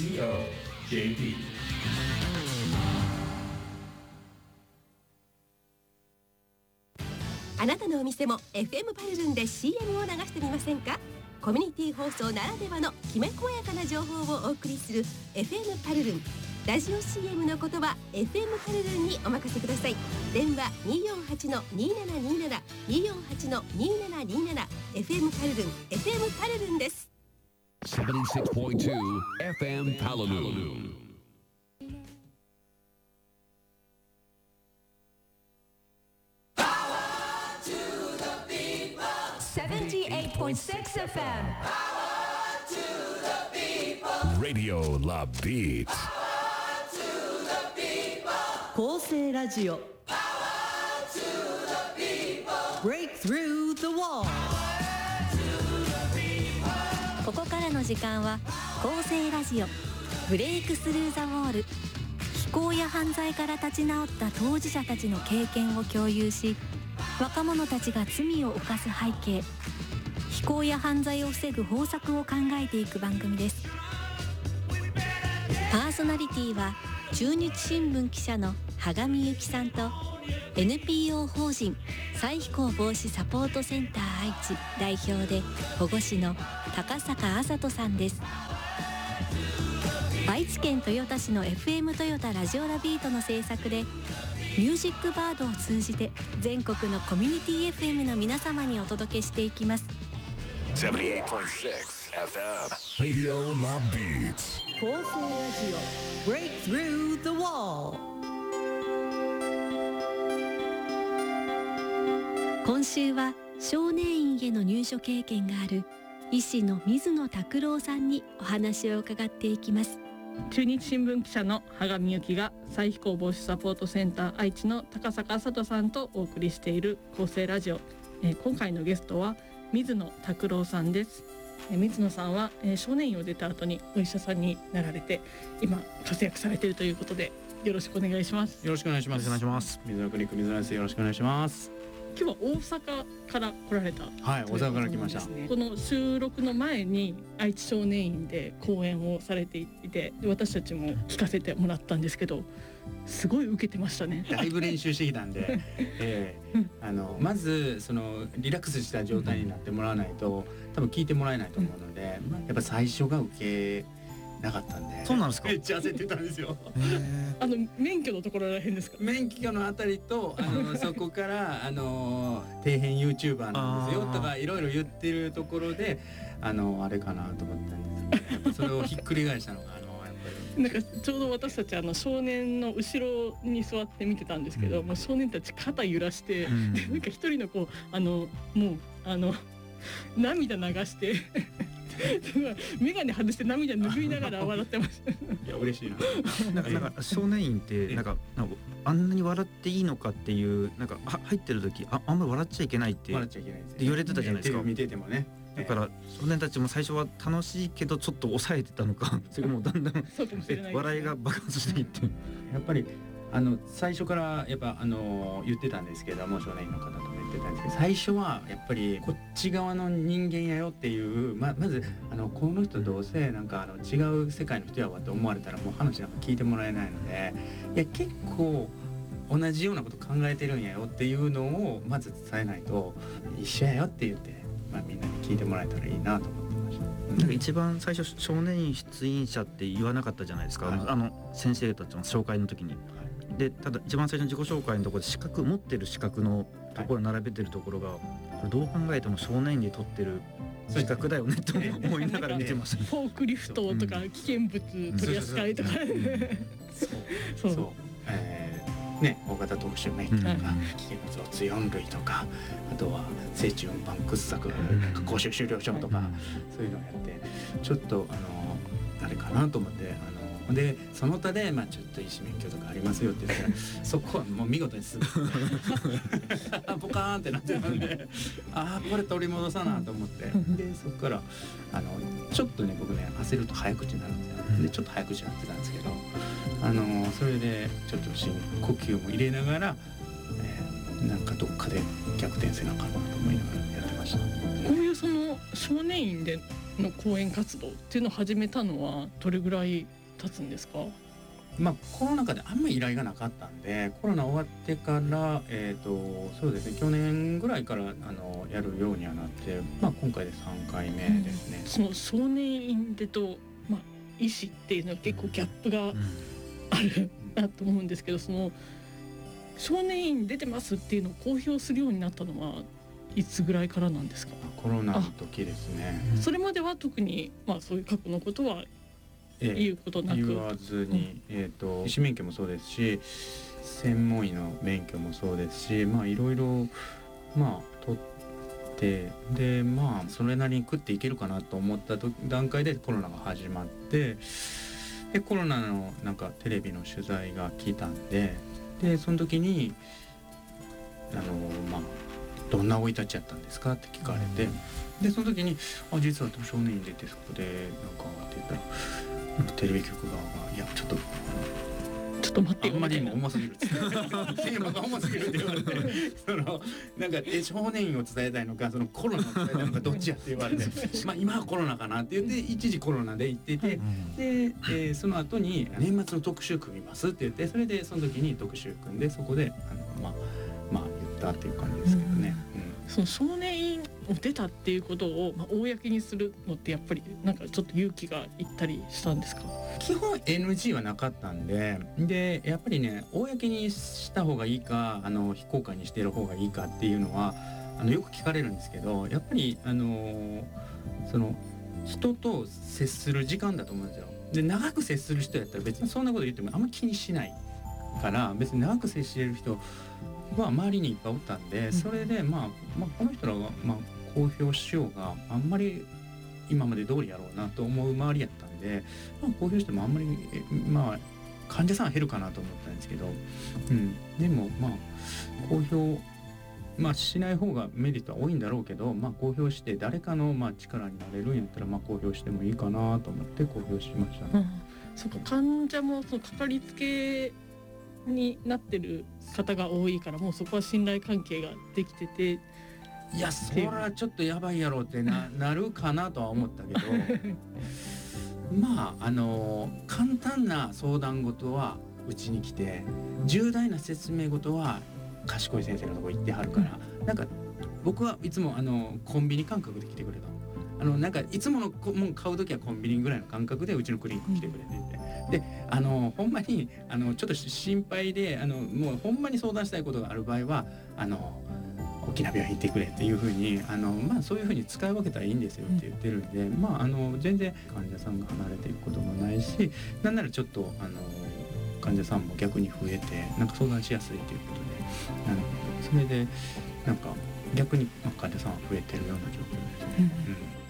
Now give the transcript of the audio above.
COJP。 あなたのお店も FM パルルンで CM を流してみませんか？コミュニティ放送ならではのきめ細やかな情報をお送りする FM パルルン。ラジオ CM の言葉 FM パルルンにお任せください。電話 248-2727 248-2727 FM パルルン FM パルルンです。 76.2 FM パルルン。 78.6 FM Radio La Beat。 構成ラジオ Break through the wall。 ここからの時間は構成ラジオブレイクスルーザウォール。非行や犯罪から立ち直った当事者たちの経験を共有し、若者たちが罪を犯す背景、非行や犯罪を防ぐ方策を考えていく番組です。パーソナリティは中日新聞記者の羽上由紀さんと NPO 法人再非行防止サポートセンター愛知代表で保護司の高坂麻人さんです。愛知県豊田市の FM 豊田ラジオラビートの制作でミュージックバードを通じて全国のコミュニティ FM の皆様にお届けしていきます。 78.6 FM Radio La Beat。 構成ラジオ Break through the wall。 今週は少年院への入所経験がある医師の水野拓郎さんにお話を伺っていきます。 中日新聞記者の羽上由紀が再非行防止サポートセンター愛知の高坂麻人さんとお送りしている構成ラジオ。今回のゲストは水野拓郎さんです。水野さんは少年院を出た後にお医者さんになられて今活躍されているということでよろしくお願いします。 よろしくお願いします。お願いします。水野クリニック水野です。よろしくお願いします。 今日は大阪から来られた。 はい、大阪から来ました。 この収録の前に愛知少年院で講演をされていて、で私たちも聞かせてもらったんですけど、すごい受けてましたね。 だいぶ練習してきたんで、まずそのリラックスした状態になってもらわないと多分聞いてもらえないと思うので、やっぱ最初が受けなかったんで。 そうなんですか。 めっちゃ焦ってたんですよ。 免許のところらへんですか。 免許のあたりとそこから底辺 YouTuber なんですよとかいろいろ言ってるところであれかなと思ったんですけど、やっぱそれをひっくり返したのがやっぱりなんかちょうど私たち少年の後ろに座って見てたんですけど、もう少年たち肩揺らして、でなんか一人の子もう涙流して眼鏡外して涙拭いながら笑ってました。いや嬉しいな。 なんか少年院ってなんかあんなに笑っていいのかっていうなんか入ってる時あんまり笑っちゃいけないって笑っちゃいけないですね。 言われてたじゃないですか。 見ててもね。 だから少年たちも最初は楽しいけどちょっと抑えてたのか、それがもうだんだん笑いが爆発していって。 やっぱり最初からやっぱ言ってたんですけども、少年院の方とも言ってたんですけど、最初はやっぱりこっち側の人間やよっていうまずこの人どうせなんか違う世界の人やわって思われたらもう話なんか聞いてもらえないので、いや結構同じようなこと考えてるんやよっていうのをまず伝えないと、一緒やよって言って、みんなに聞いてもらえたらいいなと思ってました。 なんか一番最初少年院出院者って言わなかったじゃないですか、はい、先生たちの紹介の時に。でただ一番最初の自己紹介のところで持ってる資格のところ並べてるところが、これどう考えても少年院で取ってる資格だよねと思いながら見てました、ね、 フォークリフトとか危険物取り扱いとか、 大型特殊免許とか、危険物を強類とか、あとは聖地運搬掘削講習終了証とか、そういうのをやってちょっとあれかなと思って。でその他でちょっと医師免許とかありますよって言ったらそこはもう見事にすぐポカーンってなってたんで、これ取り戻さなと思って、でそこからちょっとね僕ね焦ると早口になるんですよ。でちょっと早口になってたんですけど、それでちょっと深呼吸も入れながら、なんかどっかで逆転せなあかんなと思いながらやってました。 こういうその少年院での講演活動っていうのを始めたのはどれぐらい経つんですか？ コロナ禍であんまり依頼がなかったんで、コロナ終わってから、そうですね、去年ぐらいからやるようにはなって、今回で3回目ですね。 その少年院でと、医師っていうのは結構ギャップがあるなと思うんですけど、その少年院出てますっていうのを公表するようになったのはいつぐらいからなんですか？ コロナの時ですね。 それまでは特に、そういう過去のことは言うことなく、 言わずに、医師免許もそうですし、専門医の免許もそうですし、いろいろ取ってでそれなりに食っていけるかなと思った段階でコロナが始まって、でコロナのテレビの取材が来たんで、その時にどんな生い立ちやったんですかって聞かれて、でその時に実は少年院出てそこでって言ったら。テレビ局側がいやちょっと待ってよ、あんまりにも重すぎるテーマが重すぎるって言われて少年院を伝えたいのかコロナを伝えたいのかどっちやって言われて今はコロナかなって言って一時コロナで言ってて、でその後に年末の特集組みますって言って、それでその時に特集組んでそこで言ったっていう感じですけどね。 その少年院を出たっていうことを、公にするのってやっぱりちょっと勇気がいったりしたんですか？ 基本 NG はなかったんでやっぱりね、公にした方がいいか非公開にしてる方がいいかっていうのはよく聞かれるんですけど、やっぱりその人と接する時間だと思うんですよ。で長く接する人やったら別にそんなこと言ってもあんまり気にしないから、別に長く接してる人は周りにいっぱいおったんで、それでこの人らが公表しようがあんまり今まで通りやろうなと思う周りやったんで、公表してもあんまり患者さんは減るかなと思ったんですけど、でも公表しない方がメリットは多いんだろうけど、公表して誰かの力になれるんやったら公表してもいいかなと思って公表しましたね。 そうか、患者もそのかかりつけになってる方が多いから、もうそこは信頼関係ができてて、 いやそれはちょっとやばいやろうってなるかなとは思ったけど簡単な相談事はうちに来て、重大な説明事は賢い先生のとこ行ってはるから、僕はいつもコンビニ感覚で来てくれた。いつものもん買う時はコンビニぐらいの感覚でうちのクリニック来てくれてて、でほんまにちょっと心配でもうほんまに相談したいことがある場合は大きな病院行ってくれっていうふうにそういうふうに使い分けたらいいんですよって言ってるんで、全然患者さんが離れていくこともないし、なんならちょっと患者さんも逆に増えて相談しやすいということで、それで逆に患者さんは増えてるような状況ですね。